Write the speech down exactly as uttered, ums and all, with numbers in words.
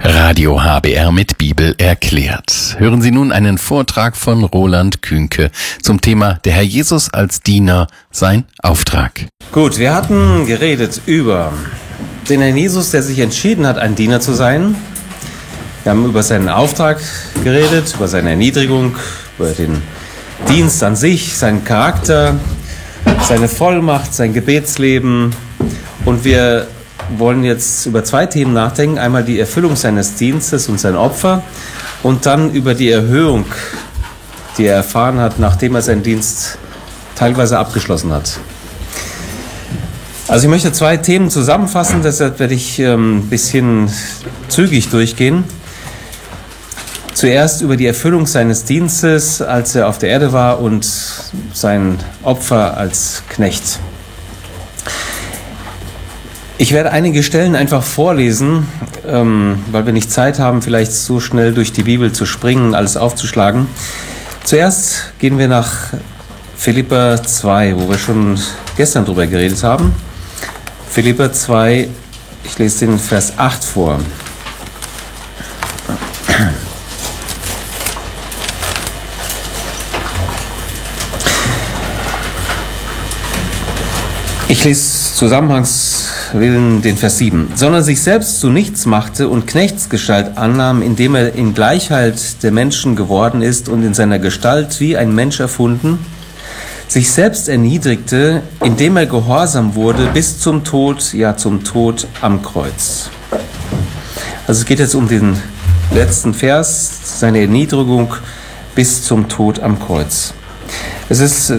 Radio H B R mit Bibel erklärt. Hören Sie nun einen Vortrag von Roland Kühnke zum Thema Der Herr Jesus als Diener, sein Auftrag. Gut, wir hatten geredet über den Herrn Jesus, der sich entschieden hat, ein Diener zu sein. Wir haben über seinen Auftrag geredet, über seine Erniedrigung, über den Dienst an sich, seinen Charakter, seine Vollmacht, sein Gebetsleben. Und wir wollen jetzt über zwei Themen nachdenken. Einmal die Erfüllung seines Dienstes und sein Opfer und dann über die Erhöhung, die er erfahren hat, nachdem er seinen Dienst teilweise abgeschlossen hat. Also ich möchte zwei Themen zusammenfassen, deshalb werde ich ähm, ein bisschen zügig durchgehen. Zuerst über die Erfüllung seines Dienstes, als er auf der Erde war, und sein Opfer als Knecht. Ich werde einige Stellen einfach vorlesen, ähm, weil wir nicht Zeit haben, vielleicht so schnell durch die Bibel zu springen, alles aufzuschlagen. Zuerst gehen wir nach Philipper zwei, wo wir schon gestern drüber geredet haben. Philipper zwei, ich lese den Vers acht vor. Ich lese zusammenhangswillen den Vers sieben. Sondern sich selbst zu nichts machte und Knechtsgestalt annahm, indem er in Gleichheit der Menschen geworden ist und in seiner Gestalt wie ein Mensch erfunden, sich selbst erniedrigte, indem er gehorsam wurde bis zum Tod, ja zum Tod am Kreuz. Also es geht jetzt um den letzten Vers, seine Erniedrigung bis zum Tod am Kreuz. Es ist